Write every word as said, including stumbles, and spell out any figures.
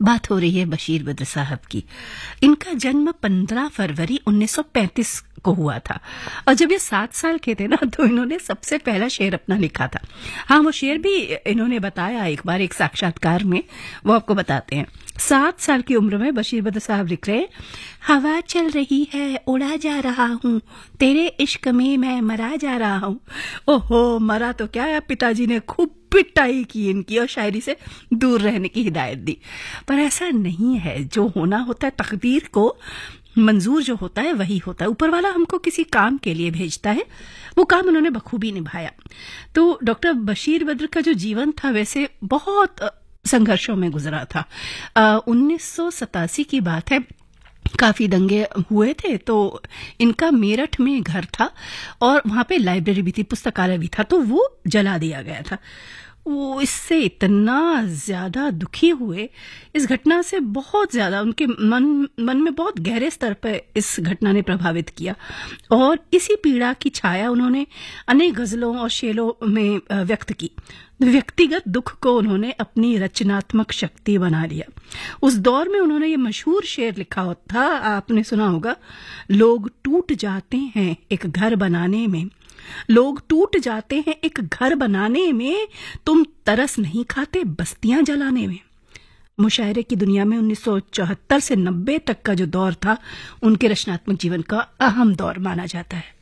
बात हो रही है बशीर बद्र साहब की। इनका जन्म पंद्रह फरवरी उन्नीस सौ पैंतीस को हुआ था और जब ये सात साल के थे ना तो इन्होंने सबसे पहला शेर अपना लिखा था। हाँ, वो शेर भी इन्होंने बताया एक बार एक साक्षात्कार में, वो आपको बताते हैं। सात साल की उम्र में बशीर बद्र साहब लिख रहे, हवा चल रही है उड़ा जा रहा हूँ, तेरे इश्क में मैं मरा जा रहा हूँ। ओहो, मरा तो क्या है, पिताजी ने खूब पिटाई की इनकी और शायरी से दूर रहने की हिदायत दी। पर ऐसा नहीं है, जो होना होता है तकदीर को मंजूर जो होता है वही होता है। ऊपर वाला हमको किसी काम के लिए भेजता है, वो काम उन्होंने बखूबी निभाया। तो डॉक्टर बशीर बद्र का जो जीवन था वैसे बहुत संघर्षों में गुजरा था। उन्नीस सौ सतासी की बात है, काफी दंगे हुए थे तो इनका मेरठ में घर था और वहां पे लाइब्रेरी भी थी, पुस्तकालय भी था, तो वो जला दिया गया था। वो इससे इतना ज्यादा दुखी हुए, इस घटना से बहुत ज्यादा उनके मन मन में बहुत गहरे स्तर पर इस घटना ने प्रभावित किया और इसी पीड़ा की छाया उन्होंने अनेक गजलों और शेरों में व्यक्त की। व्यक्तिगत दुख को उन्होंने अपनी रचनात्मक शक्ति बना लिया। उस दौर में उन्होंने ये मशहूर शेर लिखा था, आपने सुना होगा, लोग टूट जाते हैं एक घर बनाने में, लोग टूट जाते हैं एक घर बनाने में, तुम तरस नहीं खाते बस्तियां जलाने में। मुशायरे की दुनिया में उन्नीस सौ चौहत्तर से नब्बे तक का जो दौर था उनके रचनात्मक जीवन का अहम दौर माना जाता है।